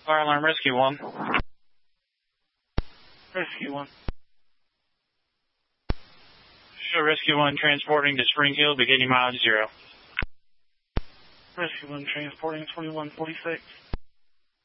Fire alarm rescue 1. Rescue 1. Show rescue 1 transporting to Spring Hill beginning mileage 0. Rescue 1 transporting 2146.